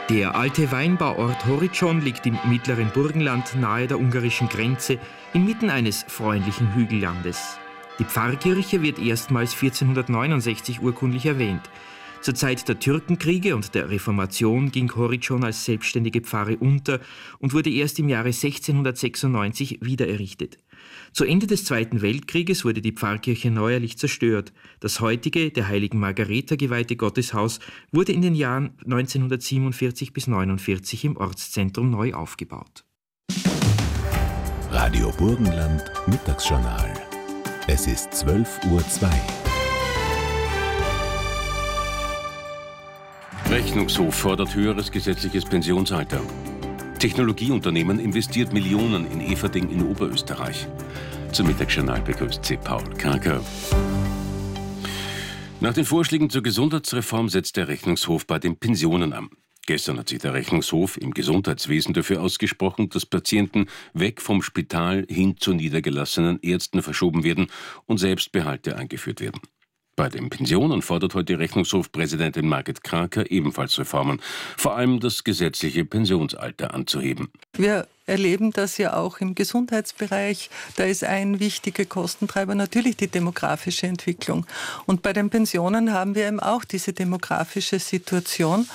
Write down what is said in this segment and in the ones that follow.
Der alte Weinbauort Horitzon liegt im mittleren Burgenland nahe der ungarischen Grenze, inmitten eines freundlichen Hügellandes. Die Pfarrkirche wird erstmals 1469 urkundlich erwähnt. Zur Zeit der Türkenkriege und der Reformation ging Horitzon als selbstständige Pfarre unter und wurde erst im Jahre 1696 wiedererrichtet. Zu Ende des Zweiten Weltkrieges wurde die Pfarrkirche neuerlich zerstört. Das heutige, der heiligen Margareta geweihte Gotteshaus wurde in den Jahren 1947 bis 1949 im Ortszentrum neu aufgebaut. Radio Burgenland Mittagsjournal. Es ist 12:02 Uhr. Rechnungshof fordert höheres gesetzliches Pensionsalter. Technologieunternehmen investiert Millionen in Eferding in Oberösterreich. Zum Mittagsjournal begrüßt Sie Paul Karker. Nach den Vorschlägen zur Gesundheitsreform setzt der Rechnungshof bei den Pensionen an. Gestern hat sich der Rechnungshof im Gesundheitswesen dafür ausgesprochen, dass Patienten weg vom Spital hin zu niedergelassenen Ärzten verschoben werden und Selbstbehalte eingeführt werden. Bei den Pensionen fordert heute Rechnungshofpräsidentin Margit Kraker ebenfalls Reformen, vor allem das gesetzliche Pensionsalter anzuheben. Wir erleben das ja auch im Gesundheitsbereich. Da ist ein wichtiger Kostentreiber natürlich die demografische Entwicklung. Und bei den Pensionen haben wir eben auch diese demografische Situation.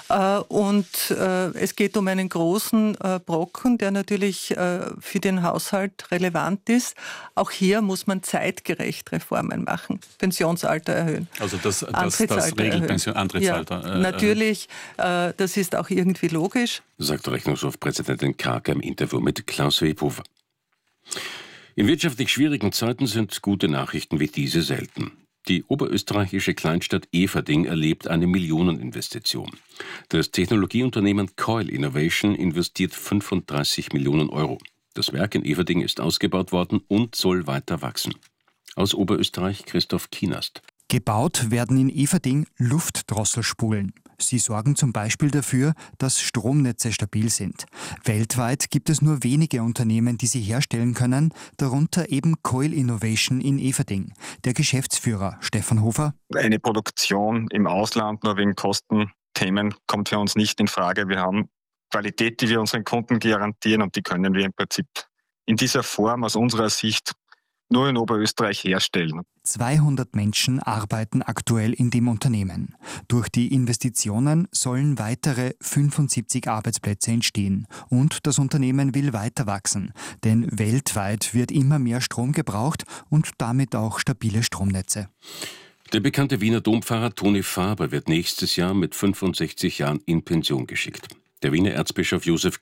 Es geht um einen großen Brocken, der natürlich für den Haushalt relevant ist. Auch hier muss man zeitgerecht Reformen machen. Pensionsalter erhöhen. Also das Regelpension-Antrittsalter. Ja, natürlich, das ist auch irgendwie logisch. Sagt Rechnungshofpräsidentin Karker im Interview mit Klaus Webhofer. In wirtschaftlich schwierigen Zeiten sind gute Nachrichten wie diese selten. Die oberösterreichische Kleinstadt Eferding erlebt eine Millioneninvestition. Das Technologieunternehmen Coil Innovation investiert 35 Millionen Euro. Das Werk in Eferding ist ausgebaut worden und soll weiter wachsen. Aus Oberösterreich Christoph Kienast. Gebaut werden in Eferding Luftdrosselspulen. Sie sorgen zum Beispiel dafür, dass Stromnetze stabil sind. Weltweit gibt es nur wenige Unternehmen, die sie herstellen können, darunter eben Coil Innovation in Eferding. Der Geschäftsführer Stefan Hofer. Eine Produktion im Ausland nur wegen Kostenthemen kommt für uns nicht in Frage. Wir haben Qualität, die wir unseren Kunden garantieren, und die können wir im Prinzip in dieser Form aus unserer Sicht nur in Oberösterreich herstellen. 200 Menschen arbeiten aktuell in dem Unternehmen. Durch die Investitionen sollen weitere 75 Arbeitsplätze entstehen. Und das Unternehmen will weiter wachsen. Denn weltweit wird immer mehr Strom gebraucht und damit auch stabile Stromnetze. Der bekannte Wiener Dompfarrer Toni Faber wird nächstes Jahr mit 65 Jahren in Pension geschickt. Der Wiener Erzbischof Josef